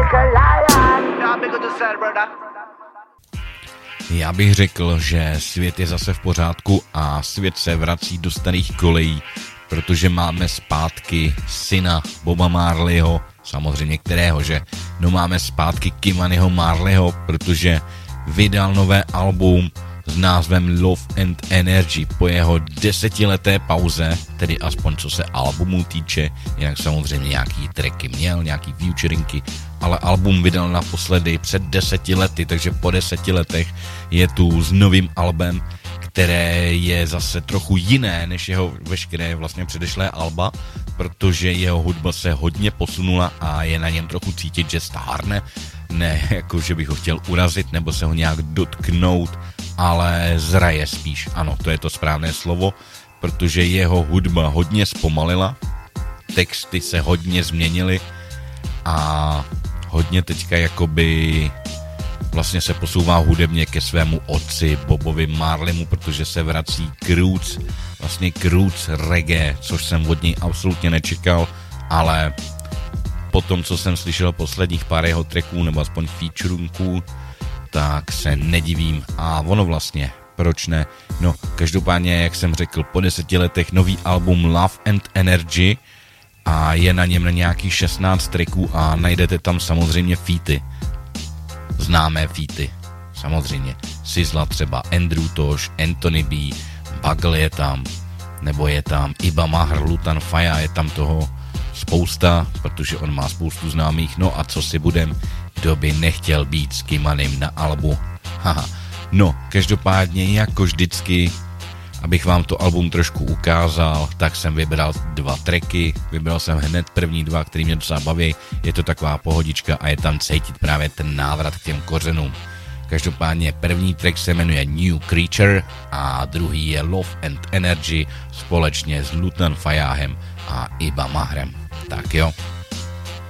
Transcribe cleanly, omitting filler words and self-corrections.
Já bych řekl, že svět je zase v pořádku a svět se vrací do starých kolejí, protože máme zpátky syna Boba Marleyho, samozřejmě kterého, že? No máme zpátky Kimaniho Marleyho, protože vydal nové album s názvem Love and Energy po jeho 10leté pauze, tedy aspoň co se albumu týče, jinak samozřejmě nějaký tracky měl, nějaký featuringy, ale album vydal naposledy před 10 lety, takže po 10 letech je tu s novým albem, které je zase trochu jiné než jeho veškeré vlastně předešlé alba, protože jeho hudba se hodně posunula a je na něm trochu cítit, že stárne, ne jako, že bych ho chtěl urazit nebo se ho nějak dotknout, ale zraje spíš, ano, to je to správné slovo, protože jeho hudba hodně zpomalila, texty se hodně změnily a hodně teďka jakoby vlastně se posouvá hudebně ke svému otci Bobovi Marleymu, protože se vrací k roots reggae, což jsem od něj absolutně nečekal, ale po tom, co jsem slyšel posledních pár jeho tracků, nebo aspoň featuringů, tak se nedivím a ono vlastně, proč ne? No, každopádně, jak jsem řekl, po 10 letech nový album Love and Energy a je na něm na nějakých 16 tracků a najdete tam samozřejmě featy. Známé featy, samozřejmě. Sizzla třeba, Andrew Tosh, Anthony B, Bugle je tam, nebo je tam Iba Mahr, Lutan Fyah, je tam toho spousta, protože on má spoustu známých, no a co si budem, kdo by nechtěl být s Kimanim na albu. Haha. No, každopádně jako vždycky, abych vám to album trošku ukázal, tak jsem vybral 2 tracky, vybral jsem hned první 2, který mě docela baví, je to taková pohodička a je tam cítit právě ten návrat k těm kořenům. Každopádně první track se jmenuje New Creature a druhý je Love and Energy společně s Lutan Fyahem a Iba Mahrem. Tak jo.